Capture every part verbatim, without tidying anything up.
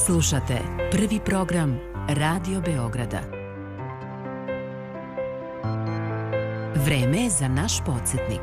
Slušate prvi program Radio Beograda. Vreme je za naš podsjetnik.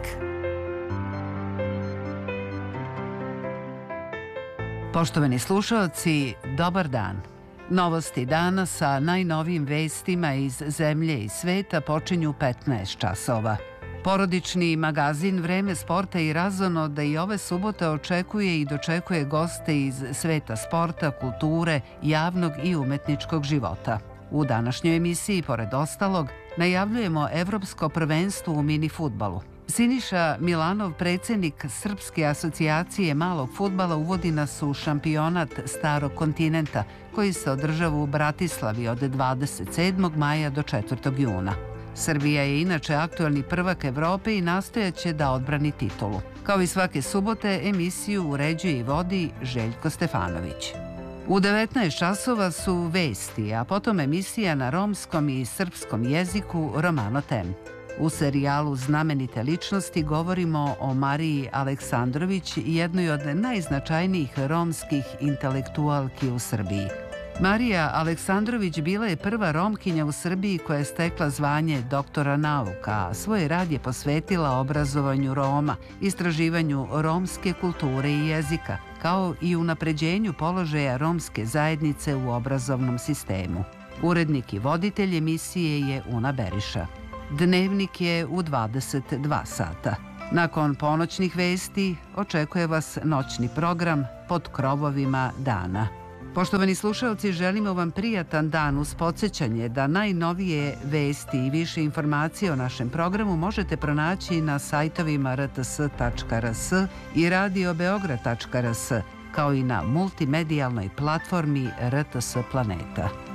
Poštovani slušaoci, dobar dan. Novosti dana sa najnovijim vestima iz zemlje i sveta počinju u petnaest časova. Porodični magazin Vreme sporta i razonoda i ove subote očekuje i dočekuje goste iz sveta sporta, kulture, javnog i umetničkog života. U današnjoj emisiji, pored ostalog, najavljujemo Evropsko prvenstvo u mini fudbalu. Siniša Milanov, predsjednik Srpske asocijacije malog fudbala, uvodi nas u šampionat Starog kontinenta koji se održava u Bratislavi od dvadeset sedmog maja do četvrtog juna. Srbija je inače aktualni prvak Evrope i nastojaće da odbrani titulu. Kao i svake subote, emisiju uređuje i vodi Željko Stefanović. U devetnaest časova su vesti, a potom emisija na romskom i srpskom jeziku Romano Tem. U serijalu Znamenite ličnosti govorimo o Mariji Aleksandrović, jednoj od najznačajnijih romskih intelektualki u Srbiji. Marija Aleksandrović bila je prva Romkinja u Srbiji koja je stekla zvanje doktora nauka, a svoj rad je posvetila obrazovanju Roma, istraživanju romske kulture i jezika, kao i unapređenju položaja romske zajednice u obrazovnom sistemu. Urednik i voditelj emisije je Una Beriša. Dnevnik je u dvadeset dva sata. Nakon ponoćnih vesti očekuje vas noćni program Pod krovovima dana. Poštovani slušalci, želimo vam prijatan dan uz podsjećanje da najnovije vesti i više informacije o našem programu možete pronaći na sajtovima r t s tačka r s i radio beograd tačka r s, kao i na multimedijalnoj platformi R T S Planeta.